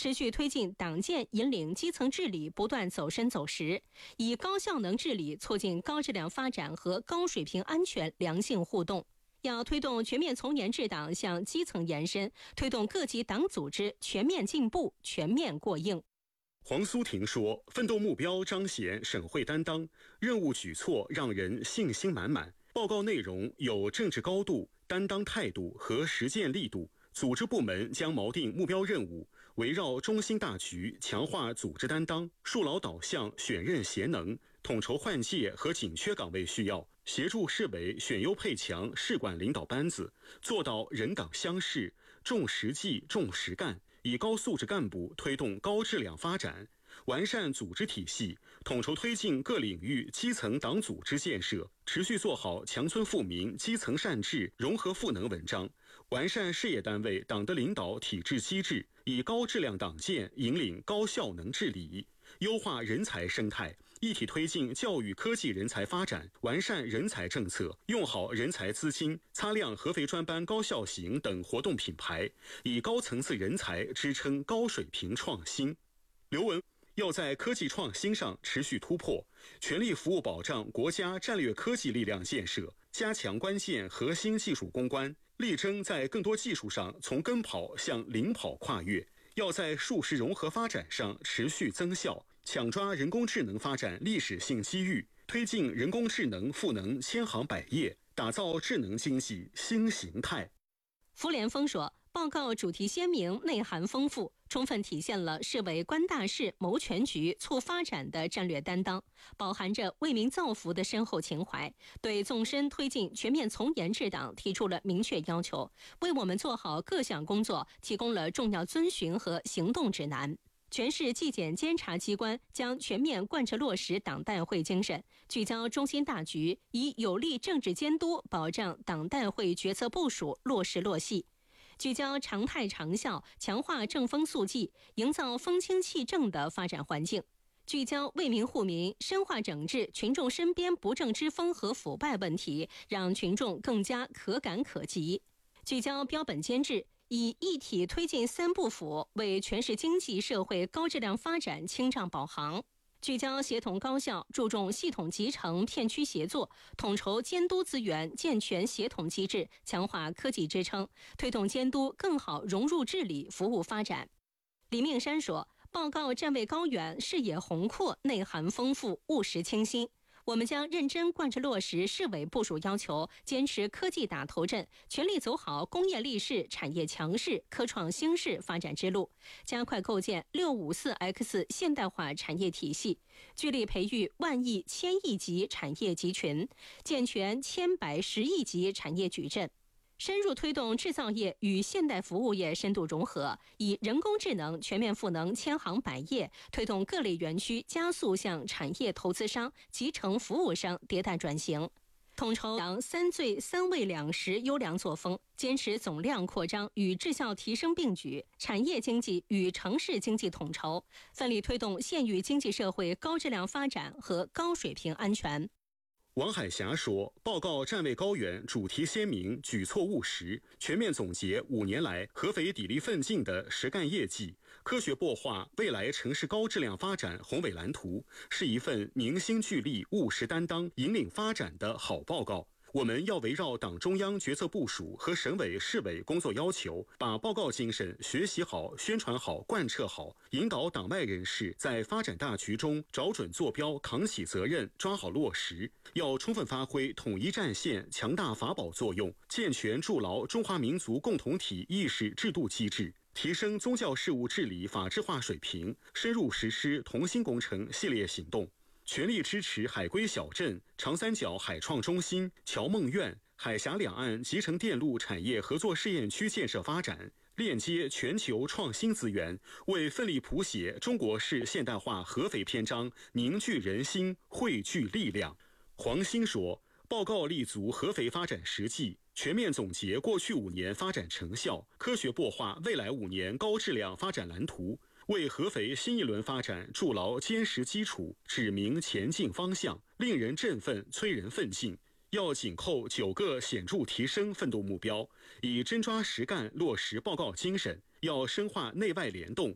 持续推进党建引领基层治理不断走深走实，以高效能治理促进高质量发展和高水平安全良性互动。要推动全面从严治党向基层延伸，推动各级党组织全面进步、全面过硬。 黄苏婷说，奋斗目标彰显省会担当，任务举措让人信心满满。报告内容有政治高度、担当态度和实践力度。组织部门将锚定目标任务，围绕中心大局，强化组织担当，树牢导向，选任贤能，统筹换届和紧缺岗位需要，协助市委选优配强市管领导班子，做到人岗相适，重实际、重实干，以高素质干部推动高质量发展。完善组织体系，统筹推进各领域基层党组织建设，持续做好强村富民、基层善治、融合赋能文章，完善事业单位党的领导体制机制，以高质量党建引领高效能治理，优化人才生态，一体推进教育科技人才发展，完善人才政策，用好人才资金，擦亮合肥专班高校型等活动品牌，以高层次人才支撑高水平创新。刘文要在科技创新上持续突破，全力服务保障国家战略科技力量建设，加强关键核心技术攻关，力争在更多技术上从跟跑向领跑跨越。要在数实融合发展上持续增效，抢抓人工智能发展历史性机遇，推进人工智能赋能千行百业，打造智能经济新形态。 傅连峰说，报告主题鲜明，内涵丰富，充分体现了市委观大势、谋全局、促发展的战略担当，饱含着为民造福的深厚情怀，对纵深推进全面从严治党提出了明确要求，为我们做好各项工作提供了重要遵循和行动指南。全市纪检监察机关将全面贯彻落实党代会精神，聚焦中心大局，以有力政治监督保障党代会决策部署落实落细，聚焦常态长效，强化正风肃纪，营造风清气正的发展环境；聚焦为民护民，深化整治群众身边不正之风和腐败问题，让群众更加可感可及；聚焦标本兼治，以一体推进三不腐，为全市经济社会高质量发展清障保航；聚焦协同高效，注重系统集成、片区协作，统筹监督资源，健全协同机制，强化科技支撑，推动监督更好融入治理，服务发展。李命山说，报告站位高远，视野宏阔，内涵丰富，务实清新。我们将认真贯彻落实市委部署要求，坚持科技打头阵，全力走好工业立市、产业强市、科创新市发展之路，加快构建654X 现代化产业体系，聚力培育万亿、千亿级产业集群，健全千百十亿级产业矩阵。深入推动制造业与现代服务业深度融合，以人工智能全面赋能千行百业，推动各类园区加速向产业投资商、集成服务商迭代转型。统筹三最三位两实优良作风，坚持总量扩张与质效提升并举，产业经济与城市经济统筹，奋力推动县域经济社会高质量发展和高水平安全。 王海霞说，报告站位高远，主题鲜明，举措务实，全面总结5年来合肥砥砺奋进的实干业绩，科学擘画未来城市高质量发展宏伟蓝图，是一份凝心聚力、务实担当、引领发展的好报告。我们要围绕党中央决策部署和省委市委工作要求，把报告精神学习好、宣传好、贯彻好，引导党外人士在发展大局中找准坐标、扛起责任、抓好落实。要充分发挥统一战线、强大法宝作用，健全筑牢中华民族共同体意识制度机制，提升宗教事务治理法治化水平，深入实施同心工程系列行动。全力支持海归小镇、长三角海创中心、侨梦苑、海峡两岸集成电路产业合作试验区建设发展，链接全球创新资源，为奋力谱写中国式现代化合肥篇章凝聚人心、汇聚力量。黄兴说，报告立足合肥发展实际，全面总结过去5年发展成效，科学擘画未来5年高质量发展蓝图，为合肥新一轮发展筑牢坚实基础，指明前进方向，令人振奋，催人奋进。要紧扣9个显著提升奋斗目标，以真抓实干落实报告精神，要深化内外联动，